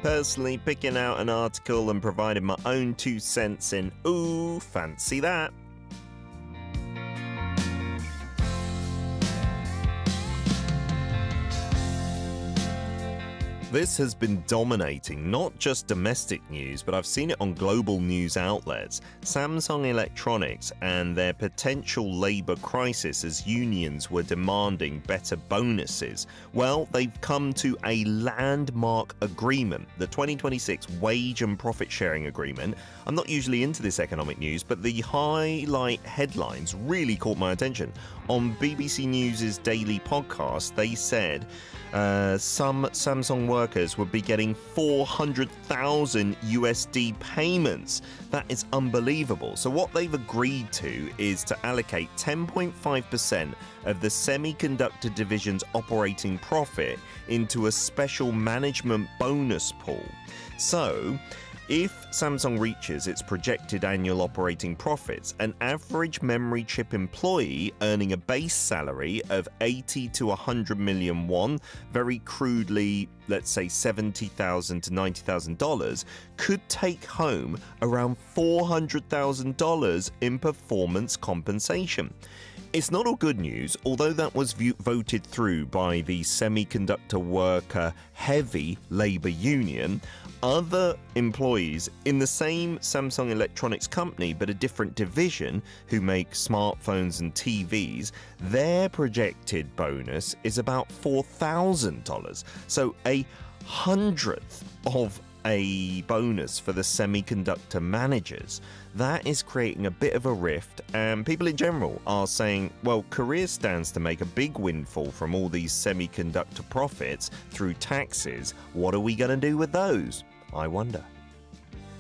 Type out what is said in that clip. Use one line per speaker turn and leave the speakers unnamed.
personally picking out an article and providing my own 2 cents in. Ooh, fancy that. This has been dominating not just domestic news, but I've seen it on global news outlets. Samsung Electronics and their potential labour crisis as unions were demanding better bonuses. Well, they've come to a landmark agreement, the 2026 Wage and Profit Sharing Agreement. I'm not usually into this economic news, but the highlight headlines really caught my attention. On BBC News' daily podcast, they said some Samsung workers would be getting 400,000 USD payments. That is unbelievable. So what they've agreed to is to allocate 10.5% of the semiconductor division's operating profit into a special management bonus pool. So if Samsung reaches its projected annual operating profits, an average memory chip employee earning a base salary of 80 to 100 million won, very crudely, let's say $70,000 to $90,000, could take home around $400,000 in performance compensation. It's not all good news, although that was voted through by the semiconductor worker heavy labour union. Other employees in the same Samsung Electronics company, but a different division, who make smartphones and TVs, their projected bonus is about $4,000. So a hundredth of a bonus for the semiconductor managers. That is creating a bit of a rift, and people in general are saying, well, Korea stands to make a big windfall from all these semiconductor profits through taxes. What are we going to do with those? I wonder.